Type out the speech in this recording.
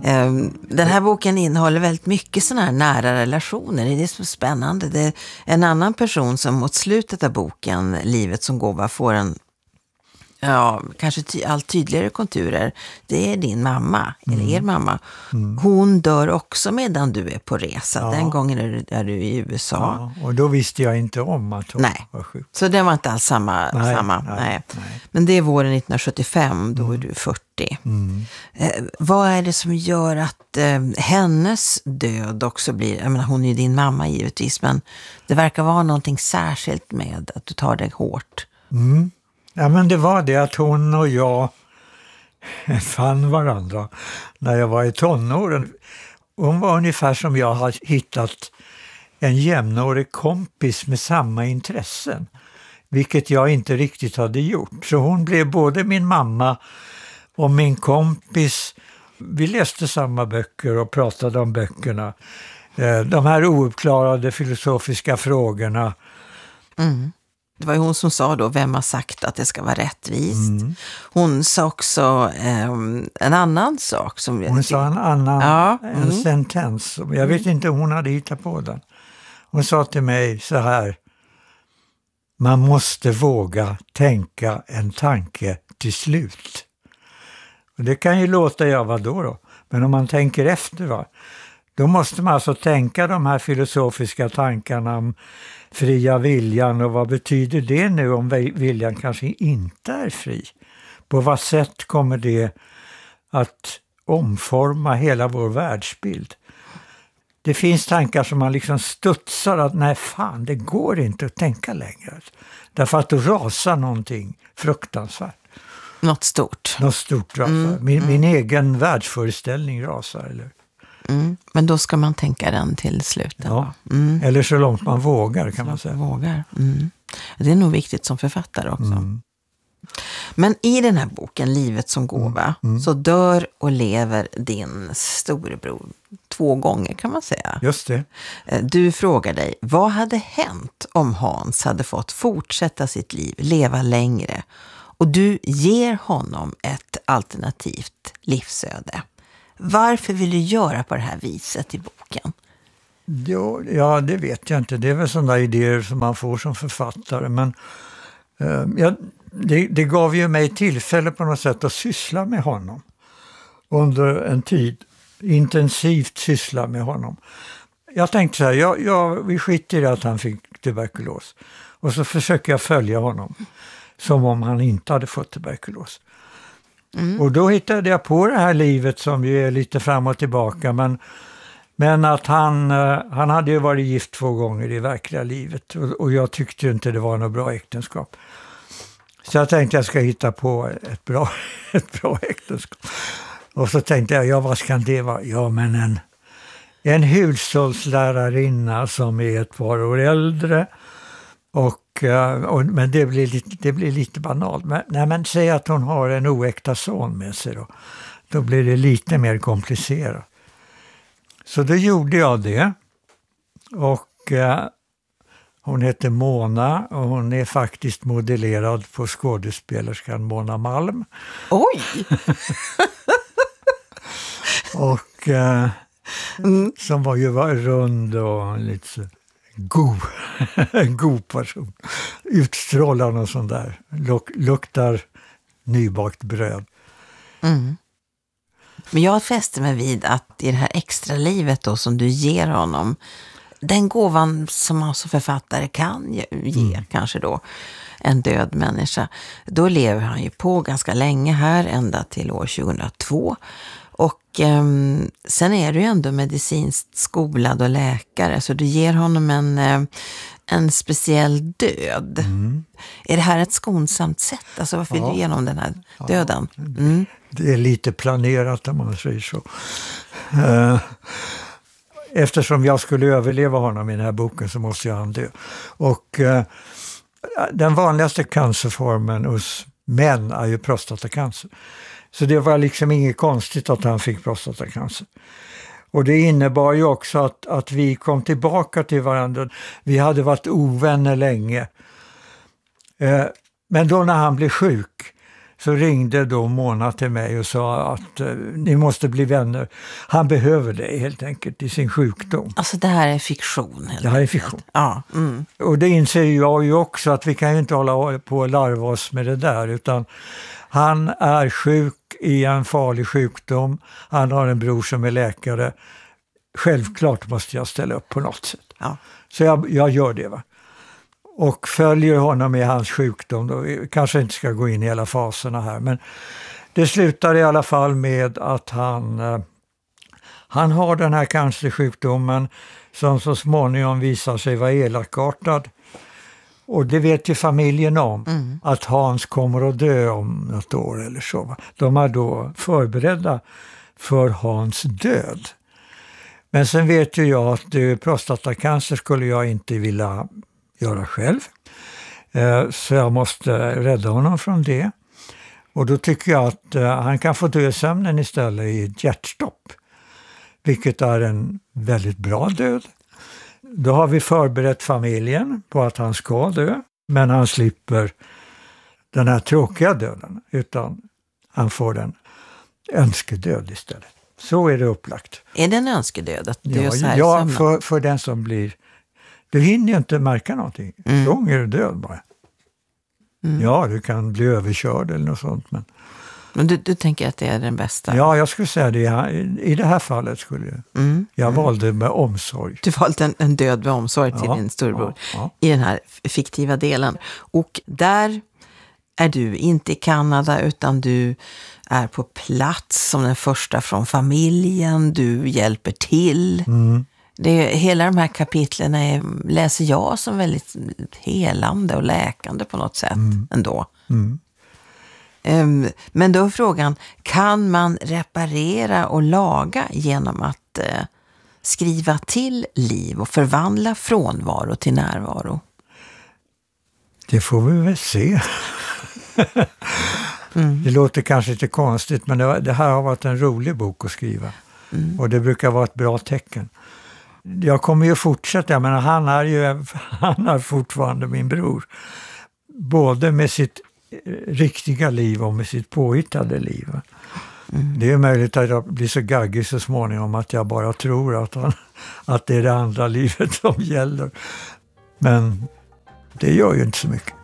Den här boken innehåller väldigt mycket sådana här nära relationer. Det är så spännande. Det är en annan person som mot slutet av boken, Livet som gåva, får en kanske allt tydligare konturer. Det är din mamma, eller er mamma. Hon dör också medan du är på resa. Ja. Den gången är du i USA. Ja, och då visste jag inte om att hon var sjuk. Så det var inte alls samma. Nej. Men det är våren 1975, då är du 40. Vad är det som gör att hennes död också blir, jag menar, hon är ju din mamma givetvis, men det verkar vara någonting särskilt med att du tar det hårt. Ja, men det var det att hon och jag fann varandra när jag var i tonåren. Hon var ungefär som jag har hittat en jämnårig kompis med samma intressen, vilket jag inte riktigt hade gjort. Så hon blev både min mamma och min kompis. Vi läste samma böcker och pratade om böckerna. De här ouppklarade filosofiska frågorna. Det var ju hon som sa då, vem har sagt att det ska vara rättvist? Hon sa också en annan sak. Hon sa en annan en sentens. Jag vet inte om hon hade hittat på den. Hon sa till mig så här: man måste våga tänka en tanke till slut. Och det kan ju låta, vad då? Men om man tänker efter, då måste man alltså tänka de här filosofiska tankarna om fria viljan, och vad betyder det nu om viljan kanske inte är fri? På vad sätt kommer det att omforma hela vår världsbild? Det finns tankar som man liksom studsar att nej fan, det går inte att tänka längre. Därför att då rasar någonting fruktansvärt. Något stort. Något stort rasar. Min egen världsföreställning rasar, eller? Men då ska man tänka den till slutet. Ja. Eller så långt man vågar, kan man säga. Vågar. Det är nog viktigt som författare också. Men i den här boken, Livet som gåva, så dör och lever din storebror 2 gånger, kan man säga. Just det. Du frågar dig, vad hade hänt om Hans hade fått fortsätta sitt liv, leva längre? Och du ger honom ett alternativt livsöde. Varför vill du göra på det här viset i boken? Ja, det vet jag inte. Det är väl sådana idéer som man får som författare. Men det gav ju mig tillfälle på något sätt att syssla med honom. Under en tid. Intensivt syssla med honom. Jag tänkte så här, vi skiter i att han fick tuberkulos. Och så försöker jag följa honom. Som om han inte hade fått tuberkulos. Och då hittade jag på det här livet som ju är lite fram och tillbaka. Men att han hade ju varit gift 2 gånger i verkliga livet. Och jag tyckte inte det var något bra äktenskap. Så jag tänkte jag ska hitta på ett bra äktenskap. Och så tänkte jag, vad ska det vara? Ja, men en hushållslärarinna som är ett par år äldre. Men det blir lite banalt. Men säg att hon har en oäkta son med sig då blir det lite mer komplicerat. Så då gjorde jag det. Och hon heter Mona och hon är faktiskt modellerad på skådespelerskan Mona Malm. Oj! Och som var ju rund och lite så en god person. Utstrålar någon sån där. Luktar nybakt bröd. Men jag fäster mig vid att i det här extra livet då som du ger honom, den gåvan som man som författare kan ge kanske då en död människa, då lever han ju på ganska länge här, ända till år 2002. Och sen är du ju ändå medicinskt skolad och läkare, så du ger honom en speciell död. Är det här ett skonsamt sätt? Alltså varför vill du igenom den här döden? Det är lite planerat om man säger så. Eftersom jag skulle överleva honom i den här boken så måste han dö. Och den vanligaste cancerformen hos män är ju prostatacancer. Så det var liksom inget konstigt att han fick prostatacancer. Och det innebar ju också att vi kom tillbaka till varandra. Vi hade varit ovänner länge. Men då när han blev sjuk, så ringde då Mona till mig och sa att ni måste bli vänner. Han behöver dig helt enkelt i sin sjukdom. Alltså det här är fiktion. Det här är fiktion. Ja. Och det inser jag ju också, att vi kan ju inte hålla på och larva oss med det där, utan han är sjuk i en farlig sjukdom. Han har en bror som är läkare. Självklart måste jag ställa upp på något sätt. Ja. Så jag gör det, va. Och följer honom i hans sjukdom. Då. Vi kanske inte ska gå in i alla faserna här. Men det slutar i alla fall med att han har den här cancersjukdomen som så småningom visar sig vara elakartad. Och det vet ju familjen om, att Hans kommer att dö om något år eller så. Va? De är då förberedda för Hans död. Men sen vet ju jag att prostatacancer skulle jag inte vilja göra själv. Så jag måste rädda honom från det. Och då tycker jag att han kan få dö i sömnen istället i ett hjärtstopp. Vilket är en väldigt bra död. Då har vi förberett familjen på att han ska dö. Men han slipper den här tråkiga döden. Utan han får en önskedöd istället. Så är det upplagt. Är det en önskedöd? Att dö så här ja, för den som blir... Du hinner ju inte märka någonting. Då är du död bara. Ja, du kan bli överkörd eller något sånt. Men du tänker att det är den bästa? Ja, jag skulle säga det. I det här fallet skulle jag valde med omsorg. Du valde en död med omsorg till din storbror i den här fiktiva delen. Och där är du inte i Kanada, utan du är på plats som den första från familjen. Du hjälper till. Hela de här kapitlen läser jag som väldigt helande och läkande på något sätt ändå. Men då är frågan, kan man reparera och laga genom att skriva till liv och förvandla frånvaro till närvaro? Det får vi väl se. Det låter kanske lite konstigt, men det här har varit en rolig bok att skriva. Och det brukar vara ett bra tecken. Jag kommer ju fortsätta, men han är fortfarande min bror. Både med sitt riktiga liv och med sitt påhittade liv. Det är möjligt att jag blir så gaggig så småningom att jag bara tror att det är det andra livet som gäller. Men det gör ju inte så mycket.